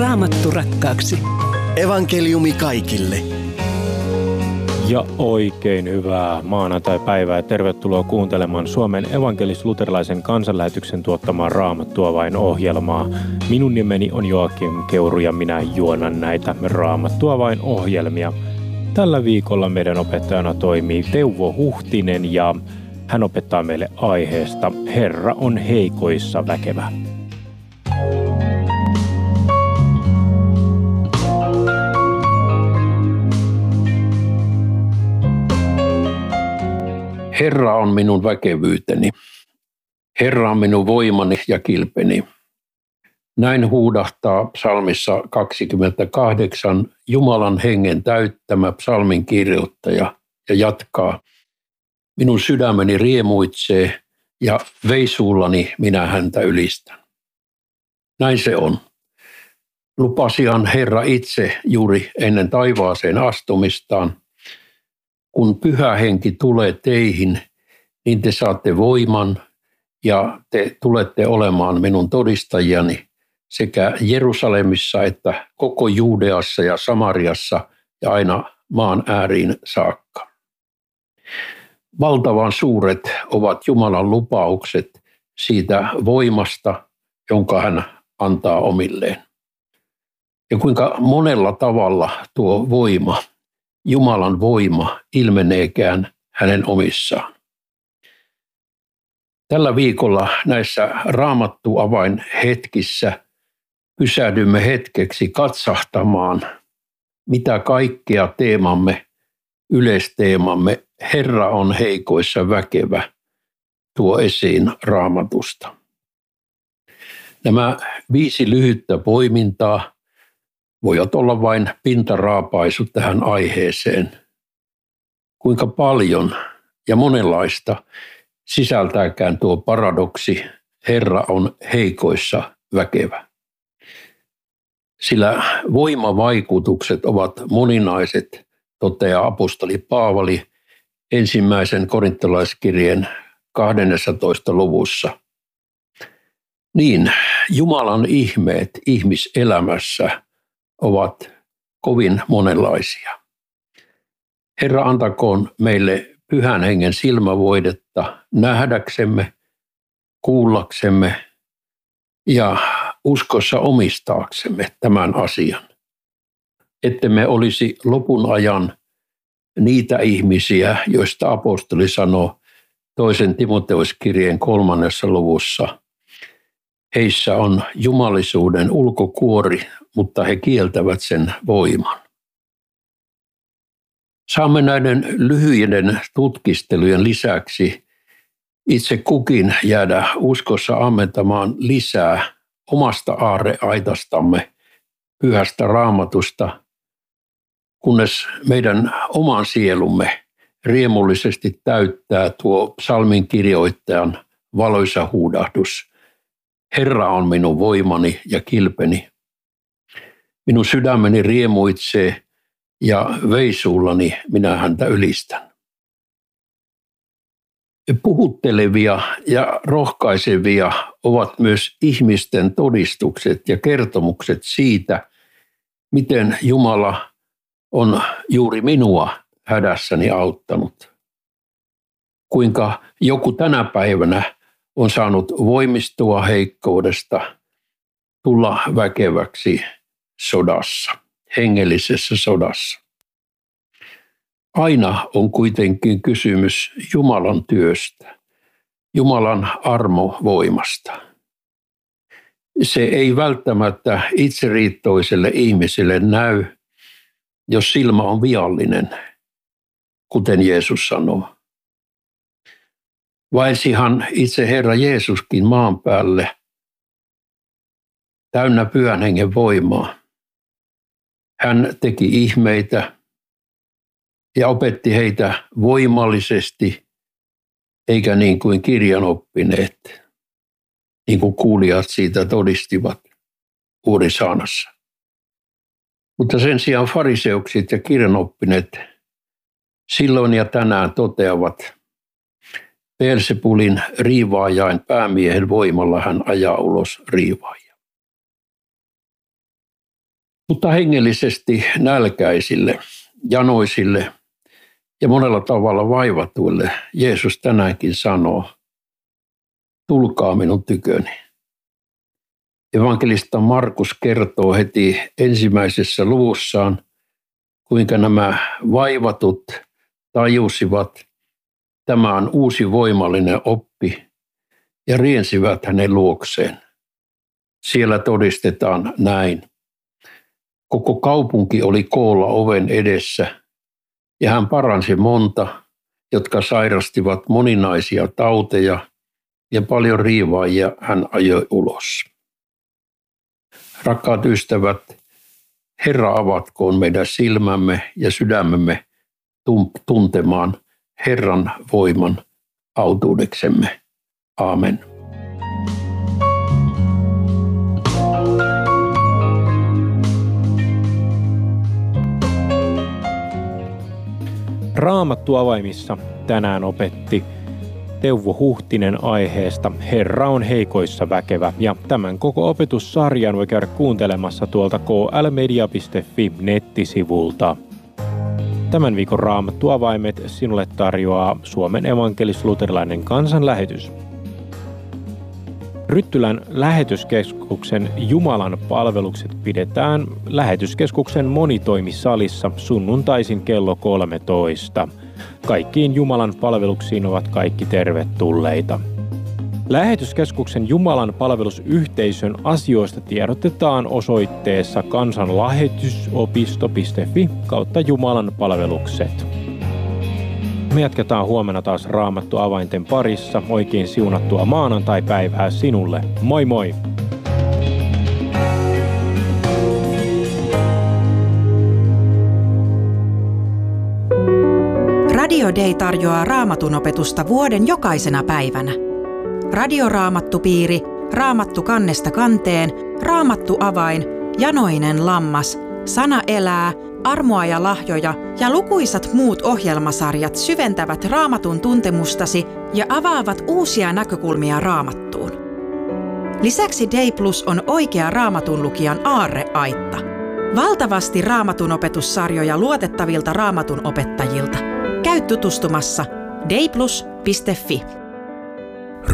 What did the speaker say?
Raamattu rakkaaksi. Evankeliumi kaikille. Ja oikein hyvää maanantai-päivää ja tervetuloa kuuntelemaan Suomen evankelis-luterilaisen kansanlähetyksen tuottamaa Raamattua vain -ohjelmaa. Minun nimeni on Joakim Keuru ja minä juonan näitä Raamattua vain -ohjelmia. Tällä viikolla meidän opettajana toimii Teuvo Huhtinen ja hän opettaa meille aiheesta Herra on heikoissa väkevä. Herra on minun väkevyyteni. Herra on minun voimani ja kilpeni. Näin huudahtaa psalmissa 28 Jumalan hengen täyttämä psalmin kirjoittaja ja jatkaa. Minun sydämeni riemuitsee ja veisuullani minä häntä ylistän. Näin se on. Lupasihan Herra itse juuri ennen taivaaseen astumistaan. Kun Pyhä Henki tulee teihin, niin te saatte voiman ja te tulette olemaan minun todistajiani sekä Jerusalemissa että koko Juudeassa ja Samariassa ja aina maan ääriin saakka. Valtavan suuret ovat Jumalan lupaukset siitä voimasta, jonka hän antaa omilleen. Ja kuinka monella tavalla tuo voima, Jumalan voima, ilmeneekään hänen omissaan. Tällä viikolla näissä Raamattu-avainhetkissä pysähdymme hetkeksi katsahtamaan, mitä kaikkea teemamme, yleisteemamme Herra on heikoissa väkevä tuo esiin Raamatusta. Nämä 5 lyhyttä poimintaa voivat olla vain pintaraapaisu tähän aiheeseen. Kuinka paljon ja monenlaista sisältääkään tuo paradoksi Herra on heikoissa väkevä. Sillä voimavaikutukset ovat moninaiset, toteaa apostoli Paavali 1. korintolaiskirjeen 12. luvussa. Niin, Jumalan ihmeet ihmiselämässä ovat kovin monenlaisia. Herra antakoon meille Pyhän Hengen silmävoidetta nähdäksemme, kuullaksemme ja uskossa omistaaksemme tämän asian. Ettemme olisi lopun ajan niitä ihmisiä, joista apostoli sanoo 2. Timoteuskirjeen 3. luvussa. Heissä on jumalisuuden ulkokuori, mutta he kieltävät sen voiman. Saamme näiden lyhyiden tutkistelujen lisäksi itse kukin jäädä uskossa ammentamaan lisää omasta aarreaitastamme, Pyhästä Raamatusta, kunnes meidän oman sielumme riemullisesti täyttää tuo psalmin kirjoittajan valoisa huudahdus. Herra on minun voimani ja kilpeni. Minun sydämeni riemuitsee ja veisuullani minä häntä ylistän. Puhuttelevia ja rohkaisevia ovat myös ihmisten todistukset ja kertomukset siitä, miten Jumala on juuri minua hädässäni auttanut. Kuinka joku tänä päivänä on saanut voimistua heikkoudesta, tulla väkeväksi sodassa, hengellisessä sodassa. Aina on kuitenkin kysymys Jumalan työstä, Jumalan armovoimasta. Se ei välttämättä itseriittoiselle ihmiselle näy, jos silmä on viallinen, kuten Jeesus sanoo. Vaelsihan itse Herra Jeesuskin maan päälle täynnä Pyhän Hengen voimaa. Hän teki ihmeitä ja opetti heitä voimallisesti, eikä niin kuin kirjanoppineet, niin kuin kuulijat siitä todistivat Uurisaanassa. Mutta sen sijaan fariseukset ja kirjanoppineet silloin ja tänään toteavat, Beelzebulin riivaajain päämiehen voimalla hän ajaa ulos riivaajia. Mutta hengellisesti nälkäisille, janoisille ja monella tavalla vaivatuille Jeesus tänäänkin sanoo, tulkaa minun tyköni. Evankelista Markus kertoo heti ensimmäisessä luvussaan, kuinka nämä vaivatut tajusivat, tämä on uusi voimallinen oppi, ja riensivät hänen luokseen. Siellä todistetaan näin. Koko kaupunki oli koolla oven edessä, ja hän paransi monta, jotka sairastivat moninaisia tauteja, ja paljon riivaajia hän ajoi ulos. Rakkaat ystävät, Herra avatkoon meidän silmämme ja sydämemme tuntemaan Herran voiman autuudeksemme. Aamen. Raamattu avaimissa tänään opetti Teuvo Huhtinen aiheesta Herra on heikoissa väkevä, ja tämän koko opetussarjan voi käydä kuuntelemassa tuolta klmedia.fi nettisivulta. Tämän viikon Raamattu avaimet sinulle tarjoaa Suomen evankelis-luterilainen kansanlähetys. Ryttylän lähetyskeskuksen Jumalan palvelukset pidetään lähetyskeskuksen monitoimisalissa sunnuntaisin kello 13. Kaikkiin Jumalan palveluksiin ovat kaikki tervetulleita. Lähetyskeskuksen Jumalan palvelusyhteisön asioista tiedotetaan osoitteessa kansanlähetysopisto.fi/Jumalan palvelukset. Me jatketaan huomenna taas Raamattu avainten parissa. Oikein siunattua maanantai-päivää sinulle. Moi moi! Radio Day tarjoaa Raamatun opetusta vuoden jokaisena päivänä. Radioraamattupiiri, Raamattu kannesta kanteen, Raamattu avain, Janoinen lammas, Sana elää, Armoa ja lahjoja ja lukuisat muut ohjelmasarjat syventävät Raamatun tuntemustasi ja avaavat uusia näkökulmia Raamattuun. Lisäksi Day Plus on oikea Raamatun lukijan aarreaitta. Valtavasti Raamatun opetussarjoja luotettavilta Raamatun opettajilta. Käy tutustumassa dayplus.fi.